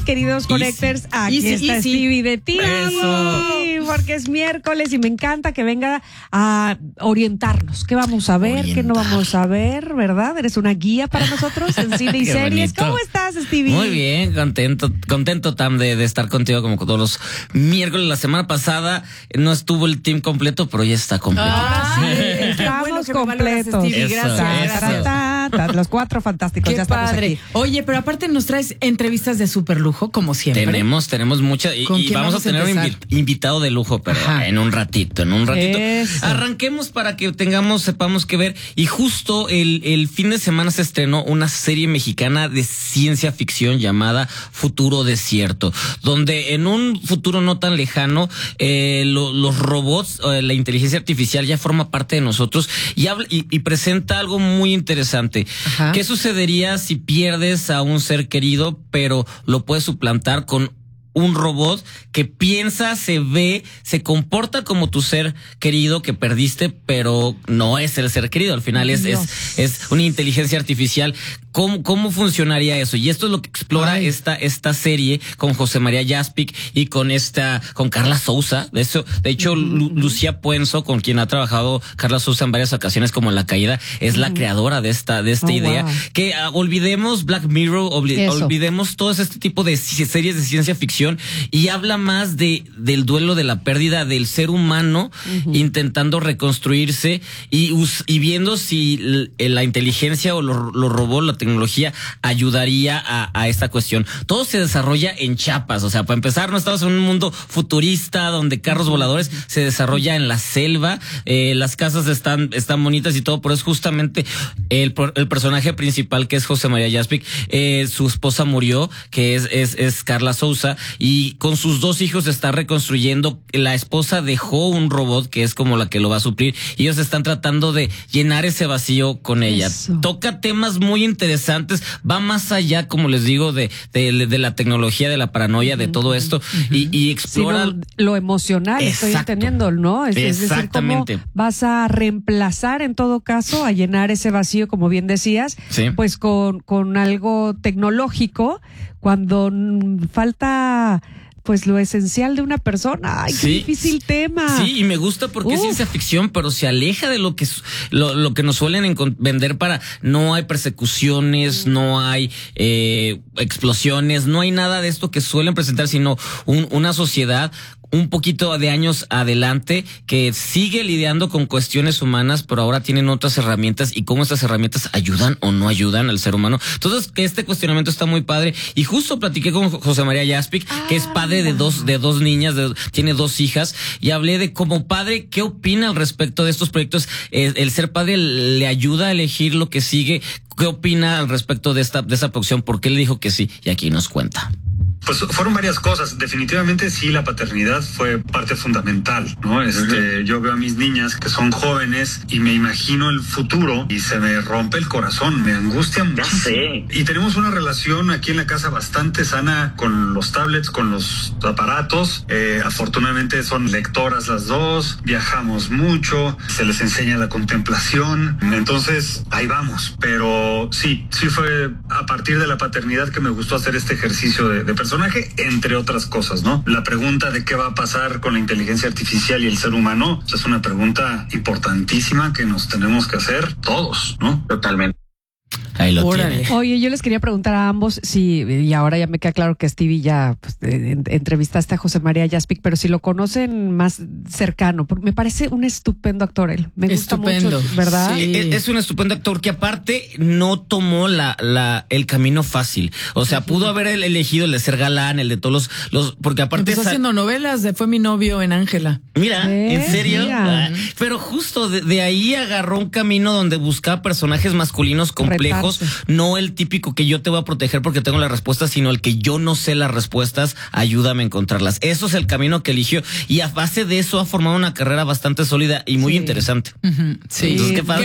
queridos Connectors, aquí está Stevie de ti. Porque es miércoles y me encanta que venga a orientarnos. ¿Qué vamos a ver? ¿Qué no vamos a ver? ¿Verdad? Eres una guía para nosotros en cine y series. Bonito. ¿Cómo estás, Stevie? Muy bien, contento Tam de estar contigo como todos los miércoles. La semana pasada no estuvo el team completo, pero ya está completo. Estamos completos. Gracias. Los cuatro fantásticos. Qué ya estamos padre. aquí. Oye, pero aparte nos traes entrevistas de super lujo, como siempre. Tenemos muchas y vamos a tener un invitado de lujo, pero en un ratito. Eso. Arranquemos para que sepamos qué ver. Y justo el fin de semana se estrenó una serie mexicana de ciencia ficción llamada Futuro Desierto, donde en un futuro no tan lejano los robots, la inteligencia artificial ya forma parte de nosotros y presenta algo muy interesante. Ajá. ¿Qué sucedería si pierdes a un ser querido, pero lo puedes suplantar con un robot que piensa, se ve, se comporta como tu ser querido que perdiste, pero no es el ser querido? Al final es una inteligencia artificial. ¿Cómo funcionaría eso? Y esto es lo que explora esta serie con José María Jaspic y con Carla Souza. De hecho, Lucía Puenzo, con quien ha trabajado Carla Souza en varias ocasiones, como en La Caída, es la creadora de esta idea. Wow. Que olvidemos Black Mirror, olvidemos todo este tipo de series de ciencia ficción, y habla más del duelo, de la pérdida del ser humano, intentando reconstruirse y viendo si la inteligencia o los robots, la tecnología ayudaría a esta cuestión. Todo se desarrolla en Chiapas. O sea, para empezar, no estamos en un mundo futurista donde carros voladores. Se desarrolla en la selva. Las casas están bonitas y todo, pero es justamente el personaje principal, que es José María Jaspic. Su esposa murió, que es Carla Souza, y con sus dos hijos está reconstruyendo. La esposa dejó un robot que es como la que lo va a suplir, y ellos están tratando de llenar ese vacío con ella. Toca temas muy interesantes, va más allá, como les digo, de la tecnología, de la paranoia, de todo esto, y explora lo emocional. Exacto. Estoy entendiendo, ¿no? Es decir, cómo vas a reemplazar, en todo caso, a llenar ese vacío, como bien decías, pues con algo tecnológico, cuando falta pues lo esencial de una persona. Ay, qué difícil tema. Sí, y me gusta porque es ciencia ficción, pero se aleja de lo que nos suelen vender no hay persecuciones, no hay explosiones, no hay nada de esto que suelen presentar, sino una sociedad un poquito de años adelante que sigue lidiando con cuestiones humanas, pero ahora tienen otras herramientas, y cómo estas herramientas ayudan o no ayudan al ser humano. Entonces, este cuestionamiento está muy padre, y justo platiqué con José María Jaspic, que es padre de dos niñas, tiene dos hijas, y hablé de, como padre, ¿qué opina al respecto de estos proyectos? El ser padre le ayuda a elegir lo que sigue. ¿Qué opina al respecto de esta producción? ¿Por qué le dijo que sí? Y aquí nos cuenta. Pues fueron varias cosas. Definitivamente sí, la paternidad fue parte fundamental, ¿no? Yo veo a mis niñas que son jóvenes y me imagino el futuro y se me rompe el corazón, me angustia mucho. Ya sé. Y tenemos una relación aquí en la casa bastante sana con los tablets, con los aparatos. Afortunadamente son lectoras las dos, viajamos mucho, se les enseña la contemplación. Entonces, ahí vamos. Pero sí fue a partir de la paternidad que me gustó hacer este ejercicio de personaje, entre otras cosas, ¿no? La pregunta de qué va a pasar con la inteligencia artificial y el ser humano es una pregunta importantísima que nos tenemos que hacer todos, ¿no? Totalmente. Ahí lo tiene. Oye, yo les quería preguntar a ambos y ahora ya me queda claro que Stevie ya entrevistaste a José María Jaspic, pero si lo conocen más cercano, porque me parece un estupendo actor él. Me gusta mucho, ¿verdad? Sí. Es un estupendo actor que aparte no tomó el camino fácil. O sea, pudo haber elegido el de ser galán, el de todos los porque aparte está haciendo novelas, fue mi novio en Ángela. Mira, ¿en serio? Pero justo de ahí agarró un camino donde buscaba personajes masculinos complejos, no el típico que yo te voy a proteger porque tengo las respuestas, sino el que yo no sé las respuestas, ayúdame a encontrarlas. Eso es el camino que eligió, y a base de eso ha formado una carrera bastante sólida y muy interesante. Sí. Entonces, ¿qué pasa?